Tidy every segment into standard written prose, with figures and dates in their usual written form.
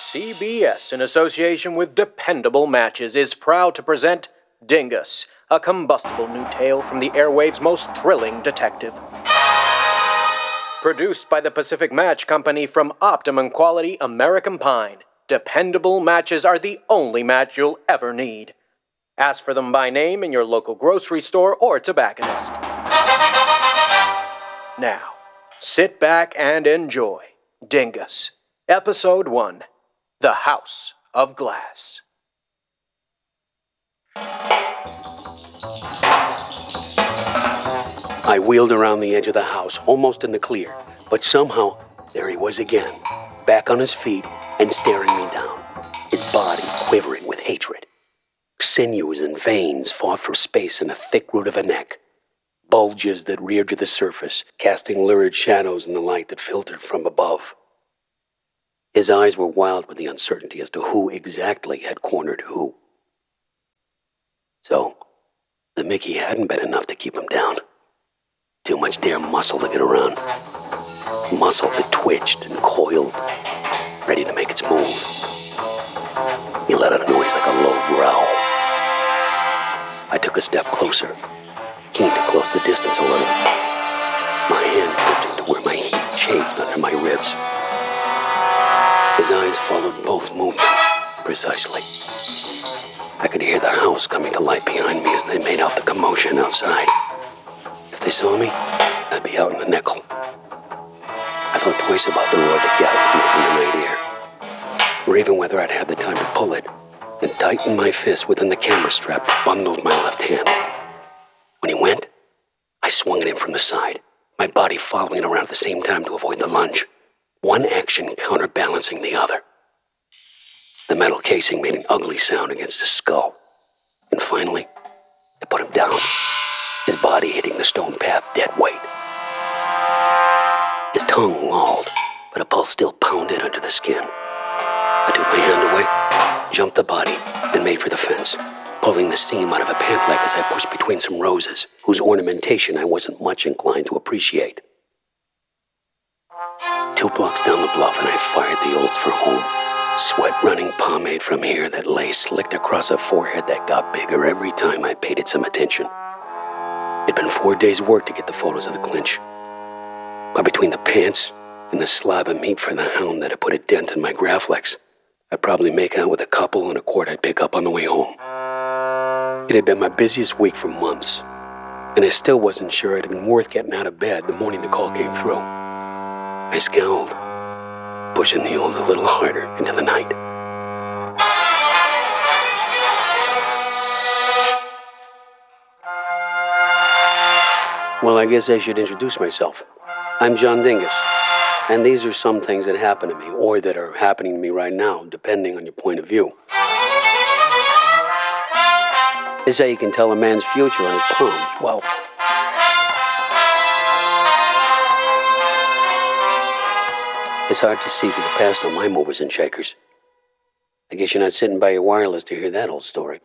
CBS, in association with Dependable Matches, is proud to present Dingus, a combustible new tale from the airwaves' most thrilling detective. Produced by the Pacific Match Company from Optimum Quality American Pine, Dependable Matches are the only match you'll ever need. Ask for them by name in your local grocery store or tobacconist. Now, sit back and enjoy Dingus, Episode 1, The House of Glass. I wheeled around the edge of the house, almost in the clear, but somehow, there he was again, back on his feet and staring me down, his body quivering with hatred. Sinews and veins fought for space in a thick root of a neck, bulges that reared to the surface, casting lurid shadows in the light that filtered from above. His eyes were wild with the uncertainty as to who exactly had cornered who. So, the Mickey hadn't been enough to keep him down. Too much damn muscle to get around. Muscle that twitched and coiled, ready to make its move. He let out a noise like a low growl. I took a step closer, keen to close the distance a little. My hand drifting to where my heat chafed under my ribs. His eyes followed both movements, precisely. I could hear the house coming to light behind me as they made out the commotion outside. If they saw me, I'd be out in a nickel. I thought twice about the roar the gat would make in the night air, or even whether I'd have the time to pull it, and tighten my fist within the camera strap that bundled my left hand. When he went, I swung at him from the side, my body following around at the same time to avoid the lunge, one action counterbalancing the other. The metal casing made an ugly sound against his skull, and finally, I put him down, his body hitting the stone path dead weight. His tongue lolled, but a pulse still pounded under the skin. I took my hand away, jumped the body, and made for the fence, pulling the seam out of a pant leg as I pushed between some roses, whose ornamentation I wasn't much inclined to appreciate. 2 blocks down the bluff, and I fired the olds for home. Sweat running pomade from here that lay slicked across a forehead that got bigger every time I paid it some attention. It'd been 4 days' work to get the photos of the clinch. But between the pants and the slab of meat for the hound that had put a dent in my Graflex, I'd probably make out with a couple and a quart I'd pick up on the way home. It had been my busiest week for months, and I still wasn't sure it had been worth getting out of bed the morning the call came through. I scowled, pushing the olds a little harder into the night. Well, I guess I should introduce myself. I'm John Dingus, and these are some things that happened to me, or that are happening to me right now, depending on your point of view. They say you can tell a man's future on his palms. Well, it's hard to see through the past on my movers and shakers. I guess you're not sitting by your wireless to hear that old story.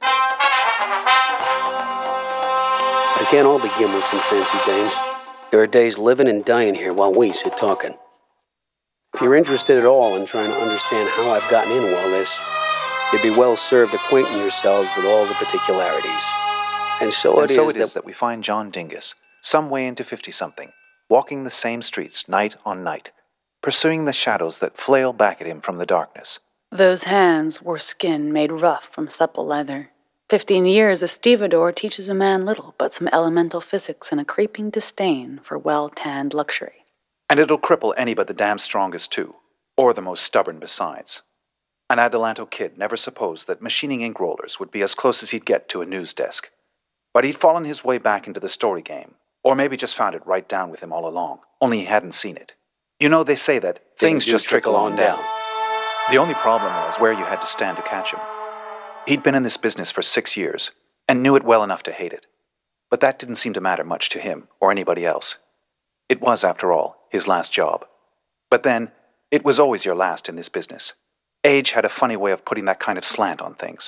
But it can't all be gimlets and fancy dames. There are days living and dying here while we sit talking. If you're interested at all in trying to understand how I've gotten into all this, you'd be well served acquainting yourselves with all the particularities. And so it is that we find John Dingus, some way into 50-something, walking the same streets night on night, pursuing the shadows that flail back at him from the darkness. Those hands were skin made rough from supple leather. 15 years a stevedore teaches a man little but some elemental physics and a creeping disdain for well-tanned luxury. And it'll cripple any but the damn strongest too, or the most stubborn besides. An Adelanto kid never supposed that machining ink rollers would be as close as he'd get to a news desk. But he'd fallen his way back into the story game, or maybe just found it right down with him all along, only he hadn't seen it. You know, they say that things just trickle on down. The only problem was where you had to stand to catch him. He'd been in this business for 6 years, and knew it well enough to hate it. But that didn't seem to matter much to him, or anybody else. It was, after all, his last job. But then, it was always your last in this business. Age had a funny way of putting that kind of slant on things.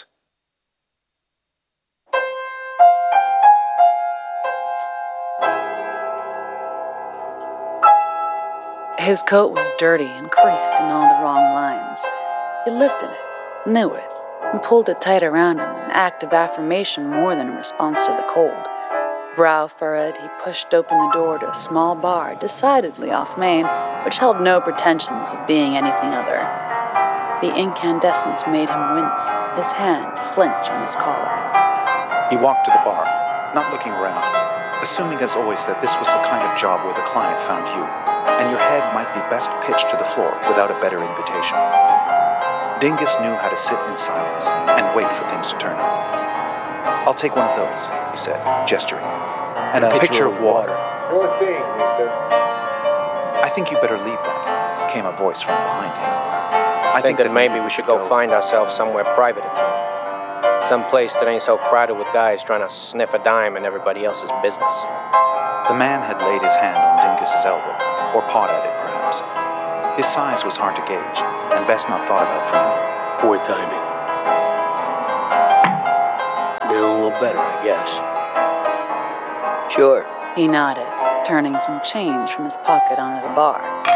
His coat was dirty and creased in all the wrong lines. He lived in it, knew it, and pulled it tight around him, an act of affirmation more than a response to the cold. Brow furrowed, he pushed open the door to a small bar, decidedly off Main, which held no pretensions of being anything other. The incandescence made him wince, his hand flinch on his collar. He walked to the bar, not looking around, assuming as always that this was the kind of job where the client found you, and your head might be best pitched to the floor without a better invitation. Dingus knew how to sit in silence and wait for things to turn up. "I'll take one of those," he said, gesturing, "and a pitcher of water." Your thing, mister. "I think you better leave that," came a voice from behind him. I think that maybe we should go find ourselves somewhere private to talk. Some place that ain't so crowded with guys trying to sniff a dime in everybody else's business. The man had laid his hand on Dingus's elbow, or pawed at it, perhaps. His size was hard to gauge, and best not thought about for now. Poor timing. Now a little better, I guess. Sure. He nodded, turning some change from his pocket onto the bar.